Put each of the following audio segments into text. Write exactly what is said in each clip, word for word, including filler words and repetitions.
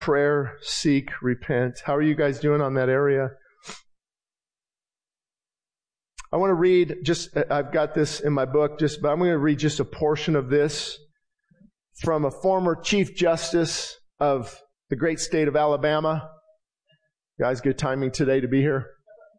prayer, seek, repent. How are you guys doing on that area? I want to read just, I've got this in my book, just, but I'm going to read just a portion of this from a former Chief Justice of the great state of Alabama. Guys, good timing today to be here.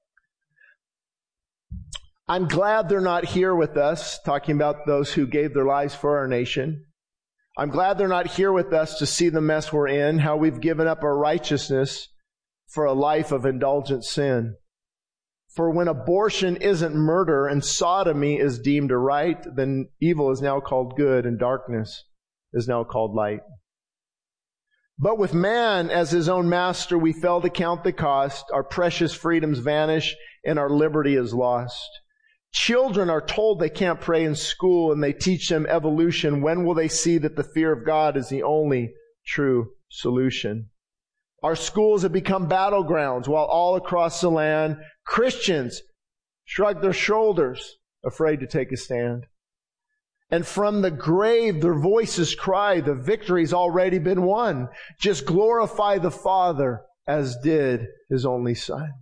I'm glad they're not here with us, talking about those who gave their lives for our nation. I'm glad they're not here with us to see the mess we're in, how we've given up our righteousness for a life of indulgent sin. For when abortion isn't murder and sodomy is deemed a right, then evil is now called good and darkness is now called light. But with man as his own master, we fail to count the cost. Our precious freedoms vanish and our liberty is lost. Children are told they can't pray in school and they teach them evolution. When will they see that the fear of God is the only true solution? Our schools have become battlegrounds while all across the land, Christians shrug their shoulders, afraid to take a stand. And from the grave, their voices cry, the victory's already been won. Just glorify the Father as did His only Son.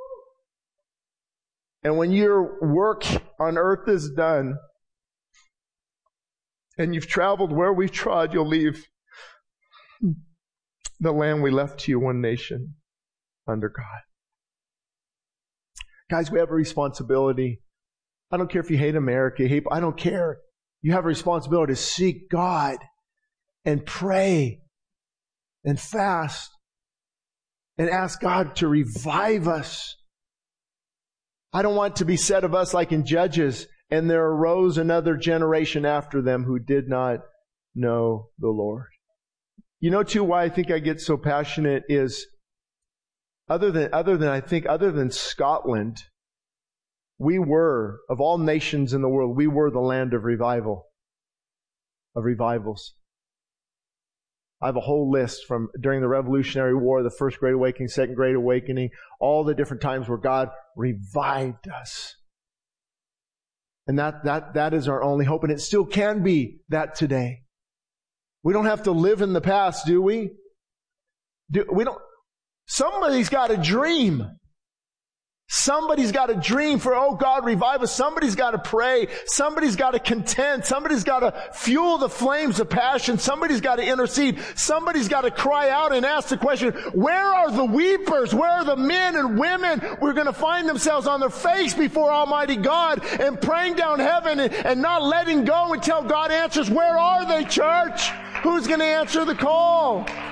And when your work on earth is done, and you've traveled where we've trod, you'll leave the land we left to you, one nation under God. Guys, we have a responsibility. I don't care if you hate America, hate, I don't care. You have a responsibility to seek God and pray and fast and ask God to revive us. I don't want to be said of us like in Judges, and there arose another generation after them who did not know the Lord. You know, too, why I think I get so passionate is, other than, other than, I think, other than Scotland, we were, of all nations in the world, we were the land of revival, of revivals. I have a whole list from during the Revolutionary War, the First Great Awakening, Second Great Awakening, all the different times where God revived us. And that, that, that is our only hope, and it still can be that today. We don't have to live in the past, do we? Do, we don't. Somebody's got a dream. Somebody's got a dream for, oh God, revive us. Somebody's got to pray. Somebody's got to contend. Somebody's got to fuel the flames of passion. Somebody's got to intercede. Somebody's got to cry out and ask the question, where are the weepers? Where are the men and women who are going to find themselves on their face before Almighty God and praying down heaven and, and not letting go until God answers? Where are they, church? Who's going to answer the call?